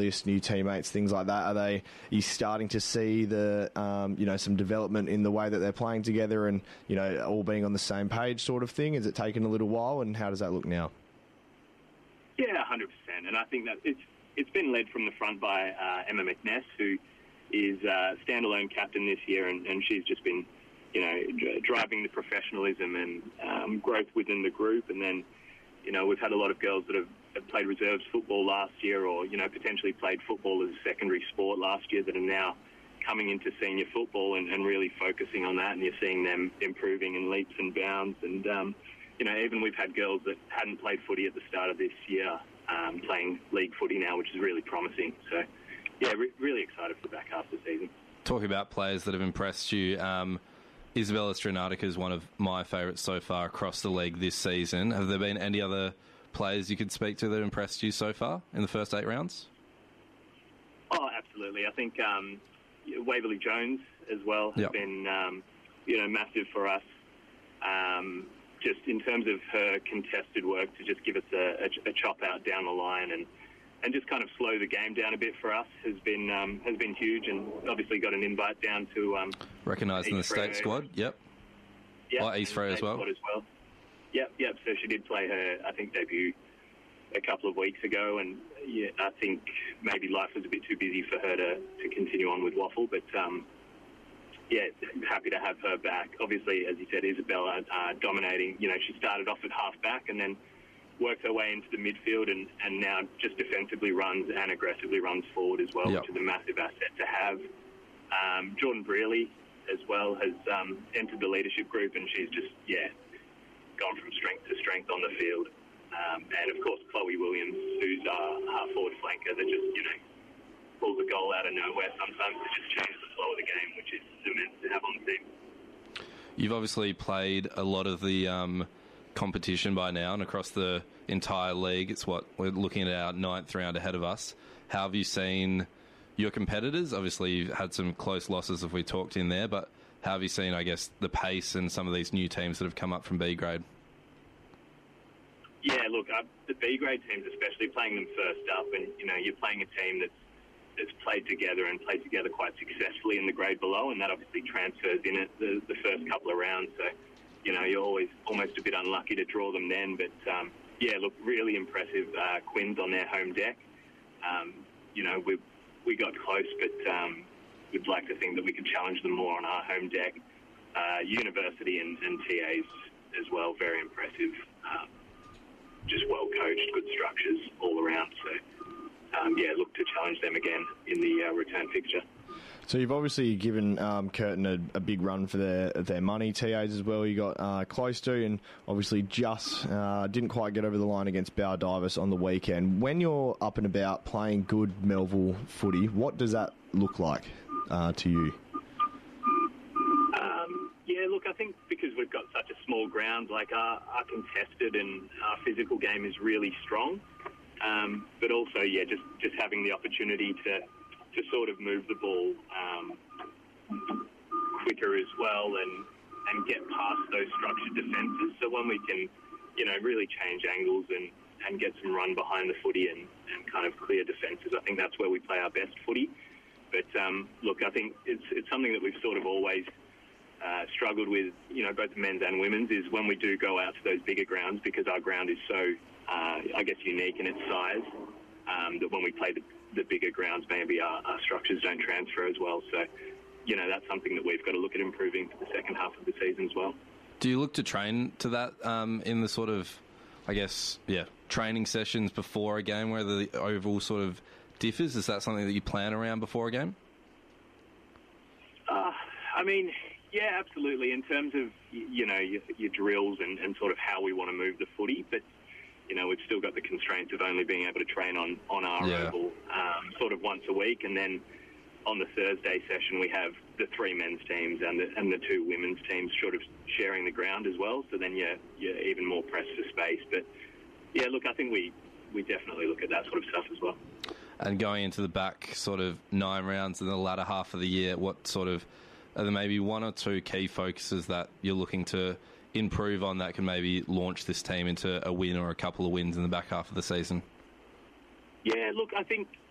assists, new teammates, things like that? Are you starting to see the some development in the way that they're playing together and all being on the same page, sort of thing? Is it taking a little while, and how does that look now? Yeah, 100%. And I think that it's been led from the front by Emma McNess, who is standalone captain this year, and she's just been driving the professionalism and growth within the group. And then we've had a lot of girls that have played reserves football last year, or potentially played football as a secondary sport last year, that are now coming into senior football and really focusing on that. And you're seeing them improving in leaps and bounds. And even we've had girls that hadn't played footy at the start of this year playing league footy now, which is really promising. So yeah, really excited for the back half of the season. Talking about players that have impressed you, Isabella Stranatica is one of my favourites so far across the league this season. Have there been any other players you could speak to that impressed you so far in the first 8 rounds? Oh, absolutely. I think Waverley Jones as well has been massive for us. Just in terms of her contested work to just give us a chop out down the line and just kind of slow the game down a bit for us has been huge, and obviously got an invite down to recognised in the state squad. Yep. East Freo as well. Yep. So she did play her, I think, debut a couple of weeks ago, and I think maybe life was a bit too busy for her to continue on with Waffle, but happy to have her back. Obviously, as you said, Isabella dominating. She started off at half back and then worked her way into the midfield, and now just defensively runs and aggressively runs forward as well, which is a massive asset to have. Jordan Brearley as well has entered the leadership group, and she's just gone from strength to strength on the field. And of course, Chloe Williams, who's our forward flanker, that just pulls a goal out of nowhere sometimes to just change the flow of the game, which is immense to have on the team. You've obviously played a lot of the competition by now, and across the entire league, we're looking at our 9th round ahead of us. How have you seen your competitors? Obviously, you've had some close losses if we talked in there, but how have you seen, I guess, the pace and some of these new teams that have come up from B grade? Yeah, look, the B grade teams, especially playing them first up, and you're playing a team that's played together quite successfully in the grade below, and that obviously transfers in at the first couple of rounds. So, you're always almost a bit unlucky to draw them then. But, look, really impressive Quins on their home deck. We got close, but we'd like to think that we could challenge them more on our home deck. University and TAs as well, very impressive. Just well coached, good structures all around. So, look to challenge them again in the return fixture. So you've obviously given Curtin a big run for their money, TAs as well. You got close to, and obviously just didn't quite get over the line against Baldivis on the weekend. When you're up and about playing good Melville footy, what does that look like to you? Look, I think because we've got such a small ground, like our contested and our physical game is really strong. But also, just having the opportunity to sort of move the ball quicker as well and get past those structured defences. So when we can, really change angles and get some run behind the footy and kind of clear defences, I think that's where we play our best footy. But look, I think it's something that we've sort of always struggled with, both men's and women's, is when we do go out to those bigger grounds, because our ground is so, unique in its size, that when we play the bigger grounds, maybe our structures don't transfer as well. So, that's something that we've got to look at improving for the second half of the season as well. Do you look to train to that in the sort of, training sessions before a game where the overall sort of differs? Is that something that you plan around before a game? Yeah, absolutely. In terms of, your drills and sort of how we want to move the footy, but, we've still got the constraints of only being able to train on our oval sort of once a week. And then on the Thursday session, we have the 3 men's teams and the 2 women's teams sort of sharing the ground as well. So then you're even more pressed for space. But, look, I think we definitely look at that sort of stuff as well. And going into the back sort of 9 rounds in the latter half of the year, what sort of are there maybe 1 or 2 key focuses that you're looking to improve on that can maybe launch this team into a win or a couple of wins in the back half of the season? Yeah, look, I think